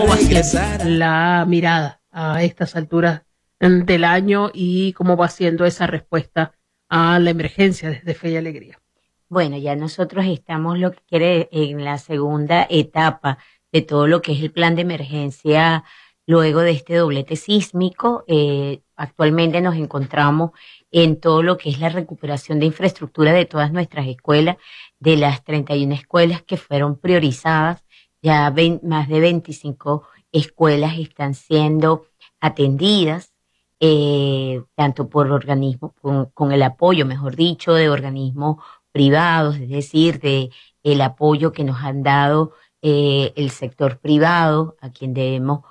va siendo la mirada a estas alturas del año y cómo va siendo esa respuesta a la emergencia desde Fe y Alegría? Bueno, ya nosotros estamos lo que quiere en la segunda etapa de todo lo que es el plan de emergencia luego de este doblete sísmico. Actualmente nos encontramos en todo lo que es la recuperación de infraestructura de todas nuestras escuelas, de las 31 escuelas que fueron priorizadas. Ya más de 25 escuelas están siendo atendidas, tanto por organismos, con el apoyo, mejor dicho, de organismos privados, es decir, de el apoyo que nos han dado el sector privado, a quien debemos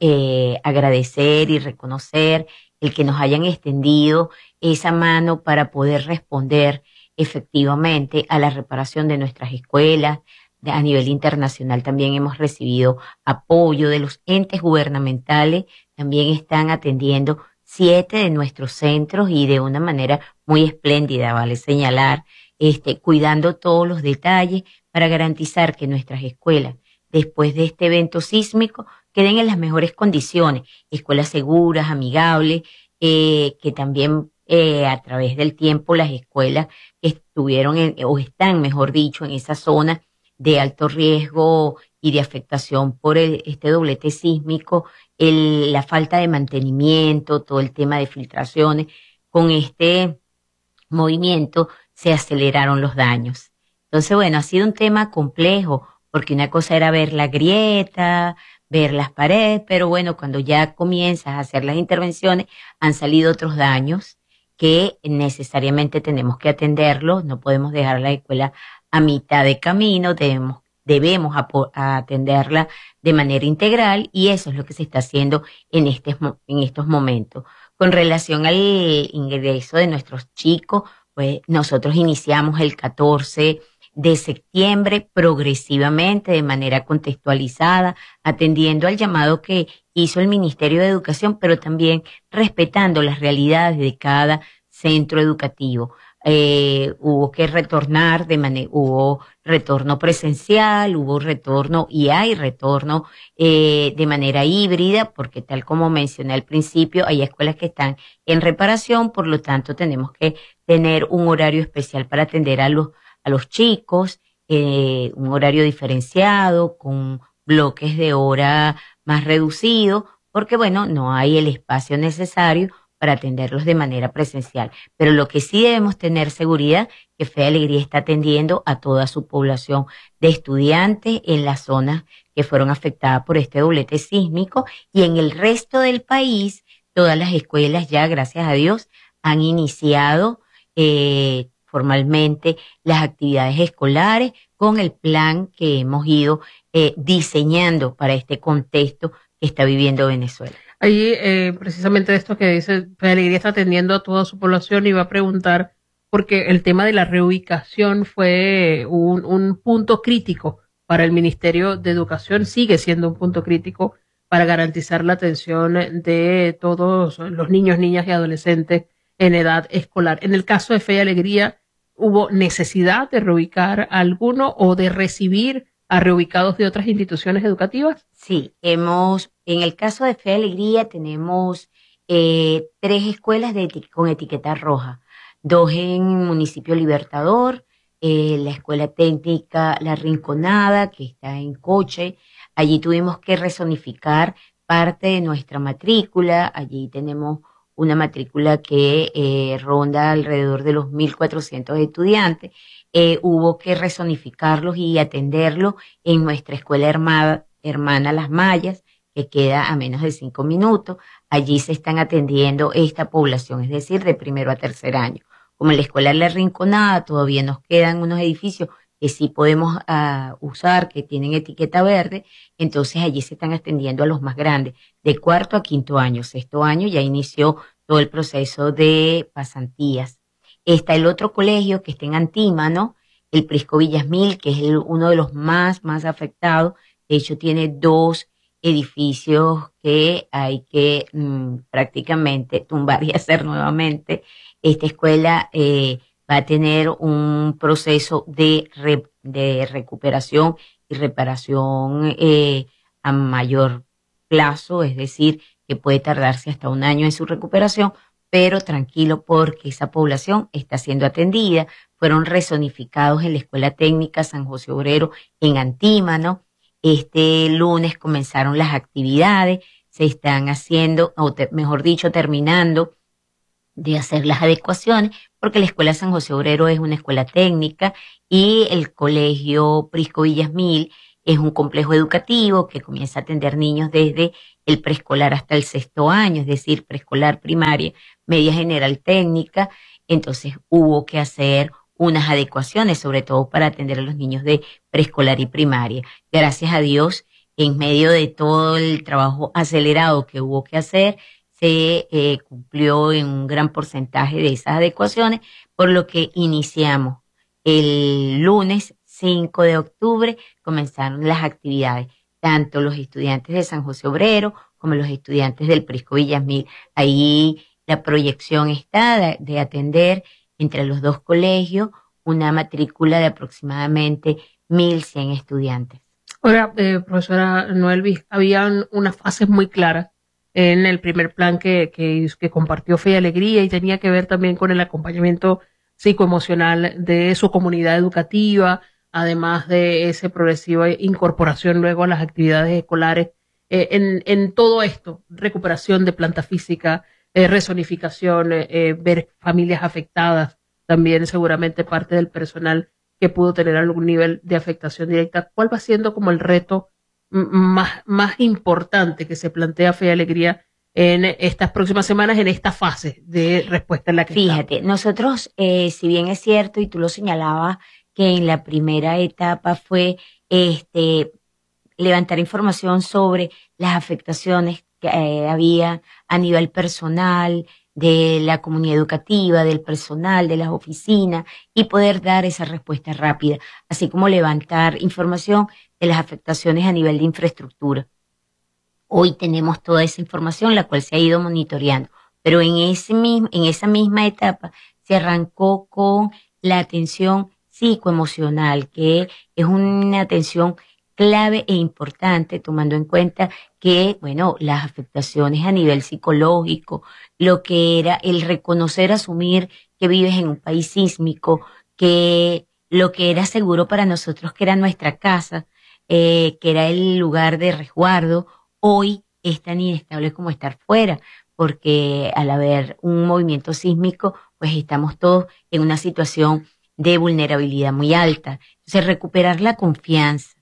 agradecer y reconocer el que nos hayan extendido esa mano para poder responder efectivamente a la reparación de nuestras escuelas. A nivel internacional también hemos recibido apoyo de los entes gubernamentales, también están atendiendo 7 de nuestros centros y de una manera muy espléndida, vale señalar, cuidando todos los detalles para garantizar que nuestras escuelas, después de este evento sísmico, queden en las mejores condiciones, escuelas seguras, amigables, que también a través del tiempo las escuelas que estuvieron o están, mejor dicho, en esa zona de alto riesgo y de afectación por este doblete sísmico, la falta de mantenimiento, todo el tema de filtraciones, con este movimiento se aceleraron los daños. Entonces, bueno, ha sido un tema complejo, porque una cosa era ver la grieta, ver las paredes, pero bueno, cuando ya comienzas a hacer las intervenciones, han salido otros daños que necesariamente tenemos que atenderlos, no podemos dejar la escuela a mitad de camino, debemos atenderla de manera integral y eso es lo que se está haciendo en estos momentos. Con relación al ingreso de nuestros chicos, pues nosotros iniciamos el 14 de septiembre progresivamente, de manera contextualizada, atendiendo al llamado que hizo el Ministerio de Educación, pero también respetando las realidades de cada centro educativo. Hubo que retornar hubo retorno presencial, hubo retorno y hay retorno de manera híbrida, porque tal como mencioné al principio, hay escuelas que están en reparación, por lo tanto tenemos que tener un horario especial para atender a los chicos, un horario diferenciado, con bloques de hora más reducidos, porque bueno, no hay el espacio necesario para atenderlos de manera presencial. Pero lo que sí debemos tener seguridad, que Fe y Alegría está atendiendo a toda su población de estudiantes en las zonas que fueron afectadas por este doblete sísmico, y en el resto del país, todas las escuelas ya, gracias a Dios, han iniciado formalmente las actividades escolares con el plan que hemos ido diseñando para este contexto que está viviendo Venezuela. Ahí, precisamente esto que dice, Fe y Alegría está atendiendo a toda su población, y va a preguntar, porque el tema de la reubicación fue un punto crítico para el Ministerio de Educación, sigue siendo un punto crítico para garantizar la atención de todos los niños, niñas y adolescentes en edad escolar. En el caso de Fe y Alegría, ¿hubo necesidad de reubicar a alguno o de recibir a reubicados de otras instituciones educativas? Sí, en el caso de Fe y Alegría tenemos 3 escuelas con etiqueta roja, 2 en Municipio Libertador, la Escuela Técnica La Rinconada, que está en Coche. Allí tuvimos que rezonificar parte de nuestra matrícula. Allí tenemos una matrícula que ronda alrededor de los 1.400 estudiantes. Hubo que rezonificarlos y atenderlos en nuestra escuela hermana Las Mayas, que queda a menos de 5 minutos. Allí se están atendiendo esta población, es decir, de primero a tercer año. Como en la escuela La Rinconada todavía nos quedan unos edificios que sí podemos usar, que tienen etiqueta verde, entonces allí se están atendiendo a los más grandes, de cuarto a quinto año. Sexto año ya inició todo el proceso de pasantías. Está el otro colegio que está en Antímano, el Prisco Villasmil, que es uno de los más afectados. De hecho, tiene 2 edificios que hay que prácticamente tumbar y hacer nuevamente. Esta escuela va a tener un proceso de recuperación y reparación a mayor plazo, es decir, que puede tardarse hasta un año en su recuperación, pero tranquilo porque esa población está siendo atendida. Fueron rezonificados en la Escuela Técnica San José Obrero en Antímano. Este lunes comenzaron las actividades, se están haciendo, mejor dicho, terminando de hacer las adecuaciones, porque la Escuela San José Obrero es una escuela técnica y el Colegio Prisco Villasmil es un complejo educativo que comienza a atender niños desde el preescolar hasta el sexto año, es decir, preescolar, primaria, media general técnica. Entonces hubo que hacer unas adecuaciones, sobre todo para atender a los niños de preescolar y primaria. Gracias a Dios, en medio de todo el trabajo acelerado que hubo que hacer, se cumplió en un gran porcentaje de esas adecuaciones, por lo que iniciamos el lunes 5 de octubre, comenzaron las actividades, tanto los estudiantes de San José Obrero como los estudiantes del Prisco Villasmil. Ahí la proyección está de atender entre los dos colegios una matrícula de aproximadamente 1.100 estudiantes. Ahora, profesora Noelvis, habían unas fases muy claras en el primer plan que compartió Fe y Alegría, y tenía que ver también con el acompañamiento psicoemocional de su comunidad educativa, además de esa progresiva incorporación luego a las actividades escolares. En todo esto, recuperación de planta física, rezonificación, ver familias afectadas, también seguramente parte del personal que pudo tener algún nivel de afectación directa. ¿Cuál va siendo como el reto más importante que se plantea Fe y Alegría en estas próximas semanas, en esta fase de respuesta en la que Fíjate, estamos? nosotros, si bien es cierto, y tú lo señalabas, que en la primera etapa fue levantar información sobre las afectaciones que había a nivel personal, de la comunidad educativa, del personal, de las oficinas, y poder dar esa respuesta rápida, así como levantar información de las afectaciones a nivel de infraestructura. Hoy tenemos toda esa información, la cual se ha ido monitoreando, pero en esa misma etapa se arrancó con la atención psicoemocional, que es una atención clave e importante, tomando en cuenta que, bueno, las afectaciones a nivel psicológico, lo que era el reconocer, asumir que vives en un país sísmico, que lo que era seguro para nosotros, que era nuestra casa, que era el lugar de resguardo, hoy es tan inestable como estar fuera, porque al haber un movimiento sísmico, pues estamos todos en una situación de vulnerabilidad muy alta. Entonces, recuperar la confianza,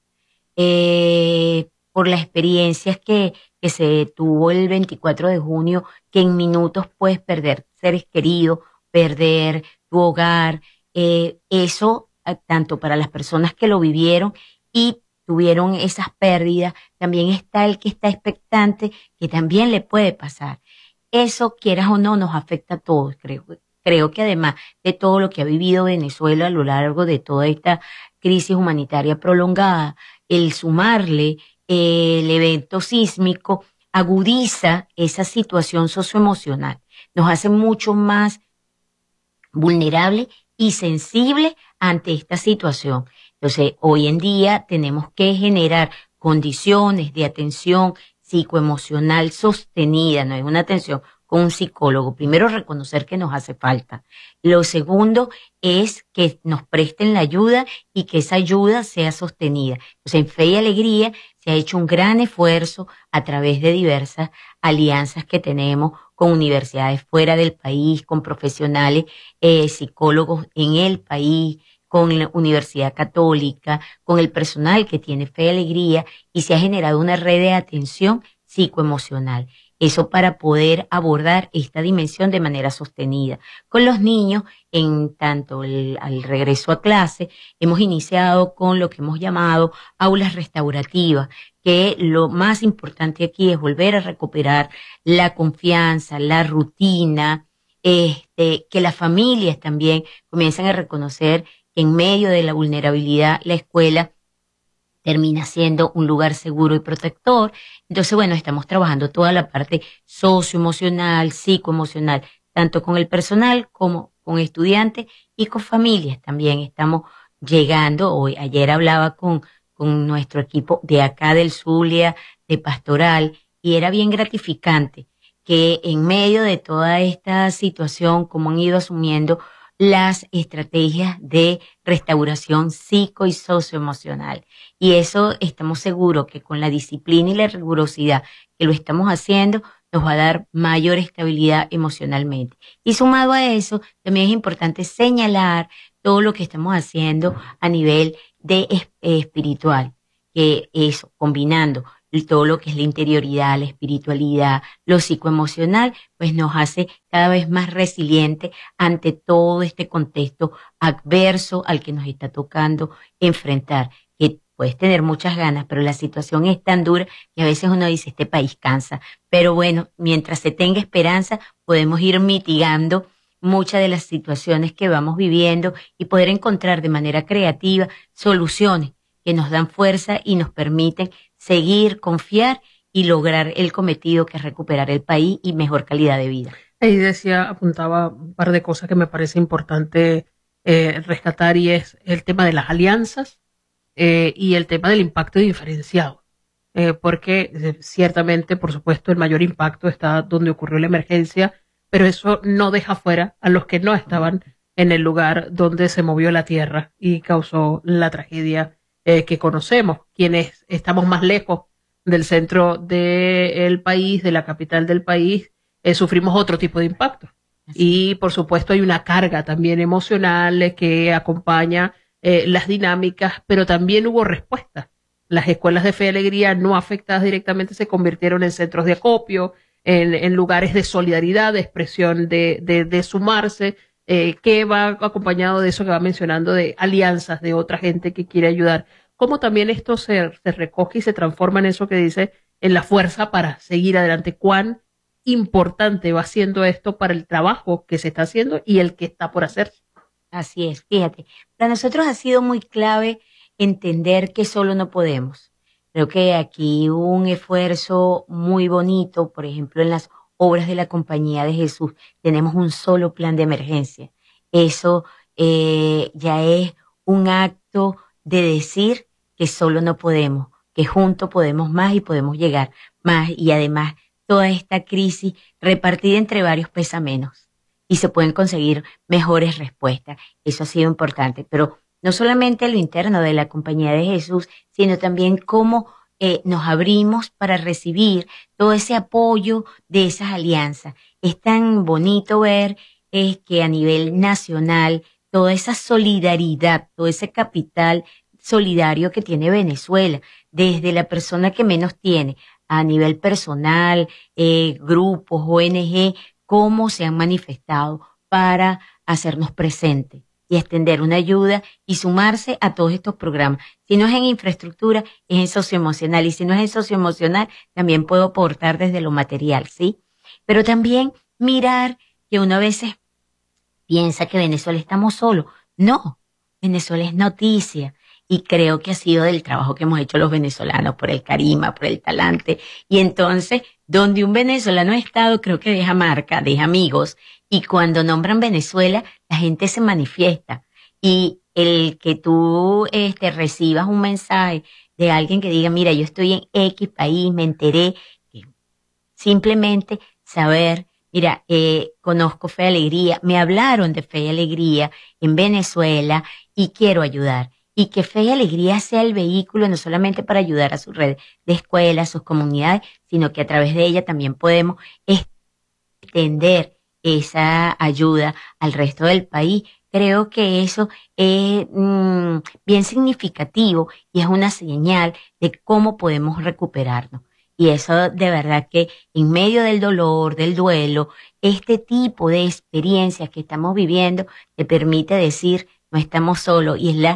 por las experiencias que se tuvo el 24 de junio, que en minutos puedes perder seres queridos, perder tu hogar, eso tanto para las personas que lo vivieron y tuvieron esas pérdidas, también está el que está expectante, que también le puede pasar. Eso, quieras o no, nos afecta a todos, creo. Creo que además de todo lo que ha vivido Venezuela a lo largo de toda esta crisis humanitaria prolongada, el sumarle el evento sísmico agudiza esa situación socioemocional, nos hace mucho más vulnerable y sensible ante esta situación. Entonces, hoy en día tenemos que generar condiciones de atención psicoemocional sostenida, no es una atención con un psicólogo. Primero, reconocer que nos hace falta. Lo segundo es que nos presten la ayuda y que esa ayuda sea sostenida. Entonces, en Fe y Alegría se ha hecho un gran esfuerzo a través de diversas alianzas que tenemos con universidades fuera del país, con profesionales, psicólogos en el país, con la Universidad Católica, con el personal que tiene Fe y Alegría, y se ha generado una red de atención psicoemocional. Eso para poder abordar esta dimensión de manera sostenida. Con los niños, en tanto al regreso a clase, hemos iniciado con lo que hemos llamado aulas restaurativas, que lo más importante aquí es volver a recuperar la confianza, la rutina, que las familias también comiencen a reconocer que en medio de la vulnerabilidad la escuela termina siendo un lugar seguro y protector. Entonces, bueno, estamos trabajando toda la parte socioemocional, psicoemocional, tanto con el personal como con estudiantes y con familias también. Estamos llegando, ayer hablaba con con nuestro equipo de acá del Zulia, de Pastoral, y era bien gratificante que en medio de toda esta situación, como han ido asumiendo las estrategias de restauración psico y socioemocional. Y eso estamos seguros que con la disciplina y la rigurosidad que lo estamos haciendo, nos va a dar mayor estabilidad emocionalmente. Y sumado a eso, también es importante señalar todo lo que estamos haciendo a nivel de espiritual, que eso, combinando todo lo que es la interioridad, la espiritualidad, lo psicoemocional, pues nos hace cada vez más resilientes ante todo este contexto adverso al que nos está tocando enfrentar, que puedes tener muchas ganas, pero la situación es tan dura que a veces uno dice, este país cansa, pero bueno, mientras se tenga esperanza, podemos ir mitigando muchas de las situaciones que vamos viviendo y poder encontrar de manera creativa soluciones que nos dan fuerza y nos permiten seguir, confiar y lograr el cometido que es recuperar el país y mejor calidad de vida. Ahí decía, apuntaba un par de cosas que me parece importante rescatar, y es el tema de las alianzas y el tema del impacto diferenciado. Porque ciertamente, por supuesto, el mayor impacto está donde ocurrió la emergencia, pero eso no deja fuera a los que no estaban en el lugar donde se movió la tierra y causó la tragedia que conocemos. Quienes estamos más lejos del centro del país, de la capital del país, sufrimos otro tipo de impacto. Y por supuesto hay una carga también emocional que acompaña las dinámicas, pero también hubo respuesta. Las escuelas de fe y alegría no afectadas directamente se convirtieron en centros de acopio, en lugares de solidaridad, de expresión de sumarse, que va acompañado de eso que va mencionando, de alianzas de otra gente que quiere ayudar. Cómo también esto se recoge y se transforma en eso que dice, en la fuerza para seguir adelante. Cuán importante va siendo esto para el trabajo que se está haciendo y el que está por hacerse. Así es, fíjate, para nosotros ha sido muy clave entender que solo no podemos. Creo que aquí hubo un esfuerzo muy bonito, por ejemplo, en las obras de la Compañía de Jesús, tenemos un solo plan de emergencia. Eso ya es un acto de decir que solo no podemos, que juntos podemos más y podemos llegar más, y además toda esta crisis repartida entre varios pesa menos y se pueden conseguir mejores respuestas. Eso ha sido importante, pero no solamente lo interno de la Compañía de Jesús, sino también cómo nos abrimos para recibir todo ese apoyo de esas alianzas. Es tan bonito ver que a nivel nacional toda esa solidaridad, todo ese capital solidario que tiene Venezuela, desde la persona que menos tiene, a nivel personal, grupos, ONG, cómo se han manifestado para hacernos presentes y extender una ayuda y sumarse a todos estos programas. Si no es en infraestructura, es en socioemocional, y si no es en socioemocional, también puedo aportar desde lo material, ¿sí? Pero también mirar que uno a veces piensa que Venezuela estamos solos. No, Venezuela es noticia. Y creo que ha sido del trabajo que hemos hecho los venezolanos por el carisma, por el talante. Y entonces, donde un venezolano ha estado, creo que deja marca, deja amigos. Y cuando nombran Venezuela, la gente se manifiesta. Y el que tú recibas un mensaje de alguien que diga, mira, yo estoy en X país, me enteré, simplemente saber, mira, conozco Fe y Alegría, me hablaron de Fe y Alegría en Venezuela y quiero ayudar. Y que Fe y Alegría sea el vehículo no solamente para ayudar a su red de escuelas, sus comunidades, sino que a través de ella también podemos extender esa ayuda al resto del país. Creo que eso es bien significativo y es una señal de cómo podemos recuperarnos. Y eso de verdad que en medio del dolor, del duelo, este tipo de experiencias que estamos viviendo te permite decir, no estamos solos, y es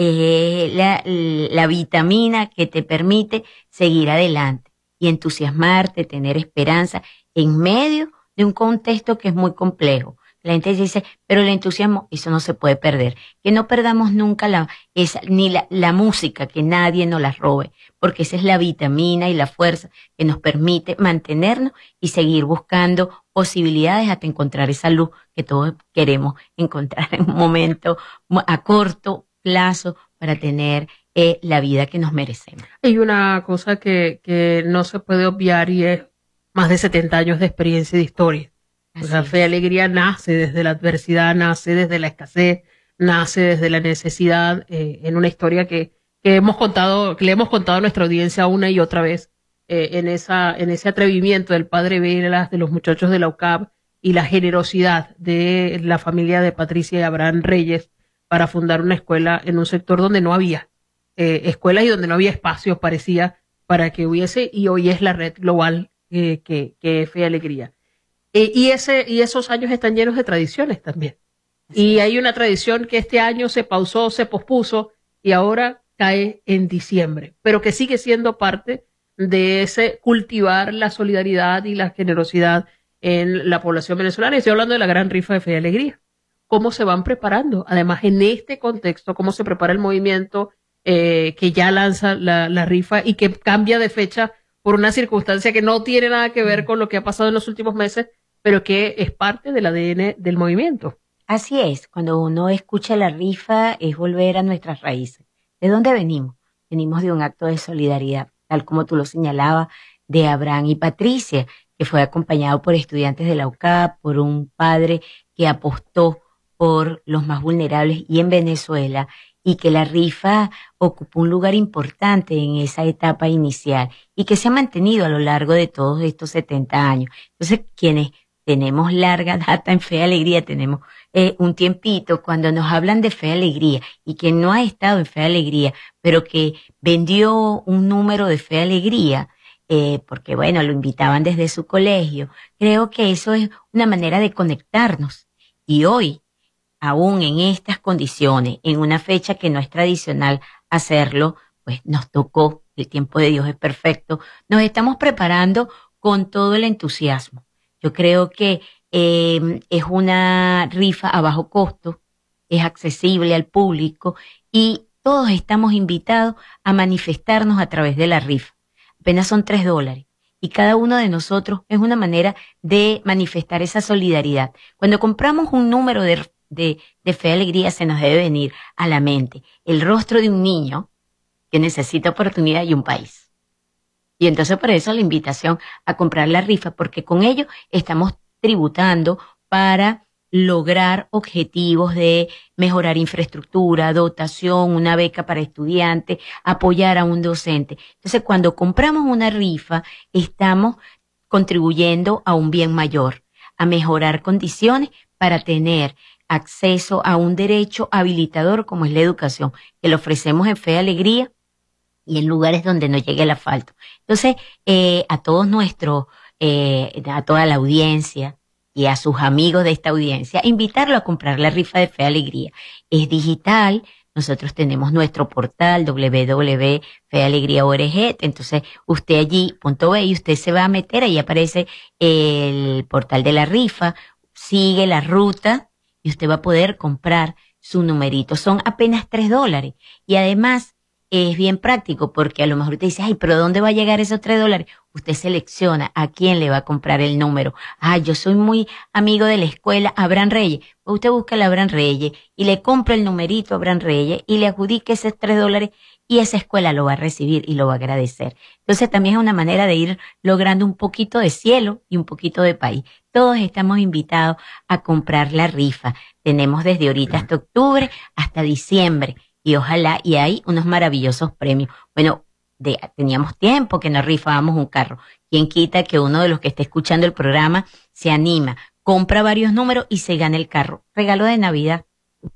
la vitamina que te permite seguir adelante y entusiasmarte, tener esperanza en medio de un contexto que es muy complejo. La gente dice, pero el entusiasmo, eso no se puede perder. Que no perdamos nunca ni la música, que nadie nos la robe, porque esa es la vitamina y la fuerza que nos permite mantenernos y seguir buscando posibilidades hasta encontrar esa luz que todos queremos encontrar en un momento a corto plazo para tener la vida que nos merecemos. Hay una cosa que no se puede obviar y es más de 70 años de experiencia y de historia. O sea, Fe y Alegría nace desde la adversidad, nace desde la escasez, nace desde la necesidad, en una historia que hemos contado, que le hemos contado a nuestra audiencia una y otra vez, en ese atrevimiento del padre Velas, de los muchachos de la UCAP y la generosidad de la familia de Patricia y Abraham Reyes para fundar una escuela en un sector donde no había escuelas y donde no había espacio, parecía, para que hubiese, y hoy es la red global que es Fe y Alegría. Y esos años están llenos de tradiciones también. Y hay una tradición que este año se pausó, se pospuso y ahora cae en diciembre, pero que sigue siendo parte de ese cultivar la solidaridad y la generosidad en la población venezolana. Y estoy hablando de la gran rifa de Fe y Alegría. ¿Cómo se van preparando? Además, en este contexto, ¿cómo se prepara el movimiento que ya lanza la rifa y que cambia de fecha por una circunstancia que no tiene nada que ver con lo que ha pasado en los últimos meses, pero que es parte del ADN del movimiento? Así es, cuando uno escucha la rifa es volver a nuestras raíces. ¿De dónde venimos? Venimos de un acto de solidaridad, tal como tú lo señalabas, de Abraham y Patricia, que fue acompañado por estudiantes de la UCAP, por un padre que apostó por los más vulnerables y en Venezuela, y que la rifa ocupó un lugar importante en esa etapa inicial y que se ha mantenido a lo largo de todos estos 70 años. Entonces, quienes tenemos larga data en Fe y Alegría, tenemos un tiempito, cuando nos hablan de Fe y Alegría, y quien no ha estado en Fe y Alegría, pero que vendió un número de Fe y Alegría, porque bueno, lo invitaban desde su colegio, creo que eso es una manera de conectarnos. Y hoy, aún en estas condiciones, en una fecha que no es tradicional hacerlo, pues nos tocó, el tiempo de Dios es perfecto, nos estamos preparando con todo el entusiasmo. Yo creo que es una rifa a bajo costo, es accesible al público y todos estamos invitados a manifestarnos a través de la rifa. Apenas son $3 y cada uno de nosotros es una manera de manifestar esa solidaridad. Cuando compramos un número de Fe y Alegría, se nos debe venir a la mente el rostro de un niño que necesita oportunidad y un país. Y entonces por eso la invitación a comprar la rifa, porque con ello estamos tributando para lograr objetivos de mejorar infraestructura, dotación, una beca para estudiantes, apoyar a un docente. Entonces, cuando compramos una rifa, estamos contribuyendo a un bien mayor, a mejorar condiciones para tener acceso a un derecho habilitador como es la educación, que lo ofrecemos en Fe y Alegría y en lugares donde no llegue el asfalto. Entonces, a todos a toda la audiencia y a sus amigos de esta audiencia, invitarlo a comprar la rifa de Fe y Alegría. Es digital, nosotros tenemos nuestro portal www.fealegría.org, entonces usted allí, .be, y usted se va a meter, ahí aparece el portal de la rifa, sigue la ruta y usted va a poder comprar su numerito. Son apenas $3 y además es bien práctico porque a lo mejor usted dice, ay, pero ¿dónde va a llegar esos $3? Usted selecciona a quién le va a comprar el número. Ah, yo soy muy amigo de la escuela Abraham Reyes. Pues usted busca a Abraham Reyes y le compra el numerito a Abraham Reyes y le adjudica esos $3 y esa escuela lo va a recibir y lo va a agradecer. Entonces también es una manera de ir logrando un poquito de cielo y un poquito de país. Todos estamos invitados a comprar la rifa. Tenemos desde ahorita hasta octubre, hasta diciembre. Y ojalá, y hay unos maravillosos premios. Bueno, teníamos tiempo que nos rifábamos un carro. ¿Quién quita que uno de los que esté escuchando el programa se anima, compra varios números y se gana el carro? Regalo de Navidad.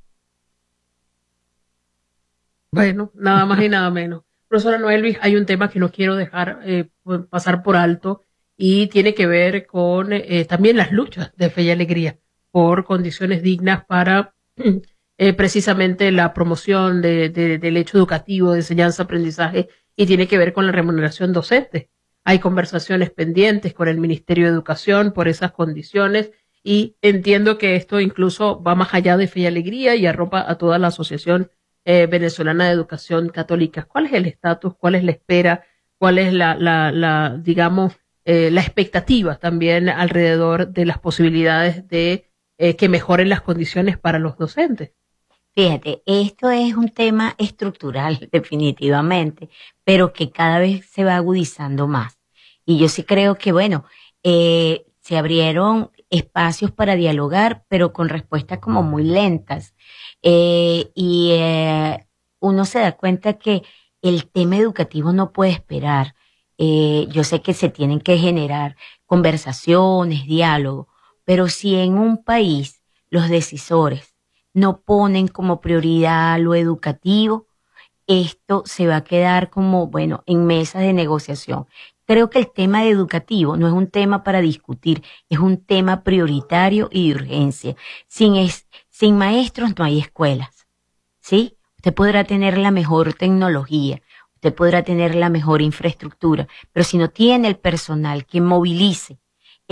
Bueno, nada más y nada menos. Profesora Noelvis, hay un tema que no quiero dejar pasar por alto y tiene que ver con también las luchas de Fe y Alegría por condiciones dignas para precisamente la promoción del hecho educativo, de enseñanza, aprendizaje, y tiene que ver con la remuneración docente. Hay conversaciones pendientes con el Ministerio de Educación por esas condiciones y entiendo que esto incluso va más allá de Fe y Alegría y arropa a toda la Asociación Venezolana de Educación Católica. ¿Cuál es el estatus? ¿Cuál es la espera? ¿Cuál es digamos, la expectativa también alrededor de las posibilidades de que mejoren las condiciones para los docentes? Fíjate, esto es un tema estructural, definitivamente, pero que cada vez se va agudizando más. Y yo sí creo que, bueno, se abrieron espacios para dialogar, pero con respuestas como muy lentas. Uno se da cuenta que el tema educativo no puede esperar. Yo sé que se tienen que generar conversaciones, diálogos, pero si en un país los decisores no ponen como prioridad lo educativo, esto se va a quedar como, bueno, en mesas de negociación. Creo que el tema de educativo no es un tema para discutir, es un tema prioritario y de urgencia. Sin maestros no hay escuelas, ¿sí? Usted podrá tener la mejor tecnología, usted podrá tener la mejor infraestructura, pero si no tiene el personal que movilice,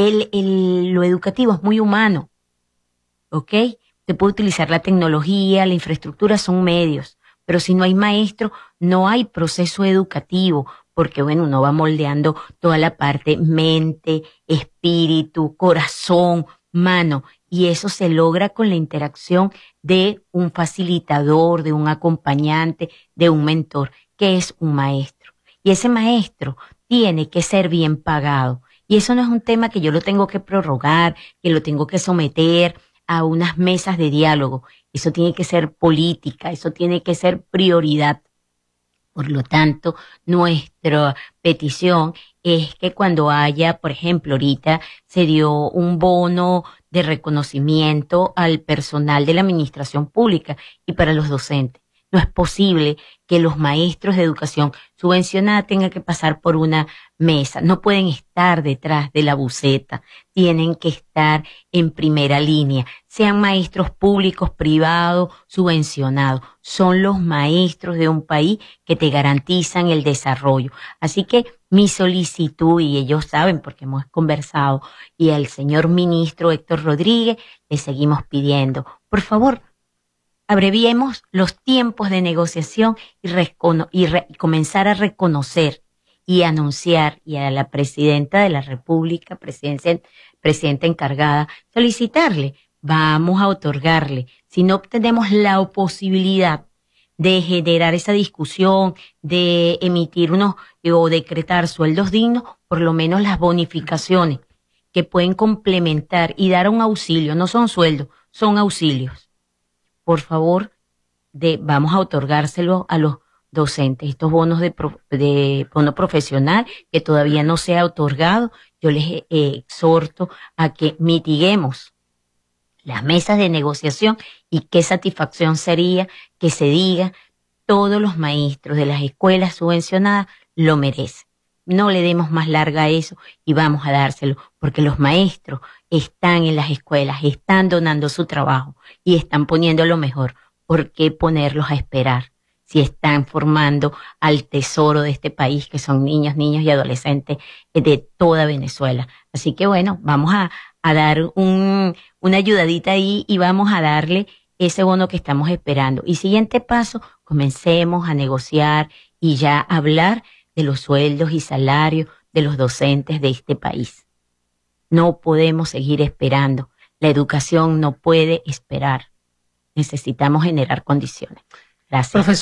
lo educativo es muy humano, ¿ok? Usted puede utilizar la tecnología, la infraestructura son medios, pero si no hay maestro, no hay proceso educativo, porque bueno, uno va moldeando toda la parte mente, espíritu, corazón, mano, y eso se logra con la interacción de un facilitador, de un acompañante, de un mentor, que es un maestro. Y ese maestro tiene que ser bien pagado. Y eso no es un tema que yo lo tengo que prorrogar, que lo tengo que someter a unas mesas de diálogo. Eso tiene que ser política, eso tiene que ser prioridad. Por lo tanto, nuestra petición es que cuando haya, por ejemplo, ahorita se dio un bono de reconocimiento al personal de la administración pública y para los docentes. No es posible que los maestros de educación subvencionada tengan que pasar por una mesa. No pueden estar detrás de la buceta. Tienen que estar en primera línea. Sean maestros públicos, privados, subvencionados. Son los maestros de un país que te garantizan el desarrollo. Así que mi solicitud, y ellos saben porque hemos conversado, y al señor ministro Héctor Rodríguez le seguimos pidiendo, por favor, abreviemos los tiempos de negociación y comenzar a reconocer y anunciar, y a la presidenta de la República, presidenta encargada, solicitarle, vamos a otorgarle, si no obtenemos la posibilidad de generar esa discusión, de emitir o decretar sueldos dignos, por lo menos las bonificaciones que pueden complementar y dar un auxilio, no son sueldos, son auxilios. Por favor, vamos a otorgárselo a los docentes, estos bonos de bono profesional que todavía no se ha otorgado. Yo les exhorto a que mitiguemos las mesas de negociación, y qué satisfacción sería que se diga todos los maestros de las escuelas subvencionadas lo merecen. No le demos más larga a eso y vamos a dárselo, porque los maestros están en las escuelas, están donando su trabajo y están poniendo lo mejor. ¿Por qué ponerlos a esperar? Si están formando al tesoro de este país, que son niños y adolescentes de toda Venezuela. Así que bueno, vamos a dar una ayudadita ahí y vamos a darle ese bono que estamos esperando. Y siguiente paso, comencemos a negociar y ya hablar de los sueldos y salarios de los docentes de este país. No podemos seguir esperando. La educación no puede esperar. Necesitamos generar condiciones. Gracias. Profesor.